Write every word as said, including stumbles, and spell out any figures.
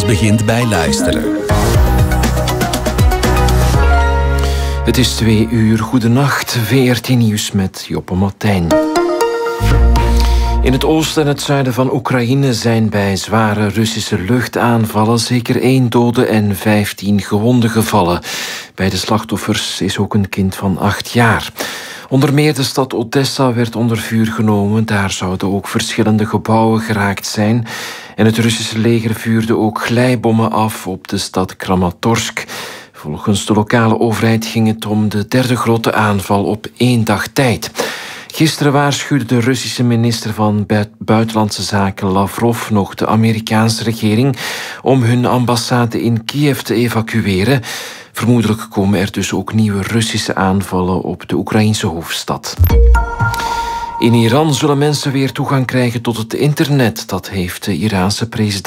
begint bij luisteren. Het is twee uur. Goedenacht. V R T Nieuws met Joppe Martijn. In het oosten en het zuiden van Oekraïne zijn bij zware Russische luchtaanvallen zeker één dode en vijftien gewonden gevallen. Bij de slachtoffers is ook een kind van acht jaar. Onder meer de stad Odessa werd onder vuur genomen. Daar zouden ook verschillende gebouwen geraakt zijn. En het Russische leger vuurde ook glijbommen af op de stad Kramatorsk. Volgens de lokale overheid ging het om de derde grote aanval op één dag tijd. Gisteren waarschuwde de Russische minister van Buitenlandse Zaken Lavrov nog de Amerikaanse regering om hun ambassade in Kiev te evacueren. Vermoedelijk komen er dus ook nieuwe Russische aanvallen op de Oekraïnse hoofdstad. In Iran zullen mensen weer toegang krijgen tot het internet. Dat heeft de Iraanse president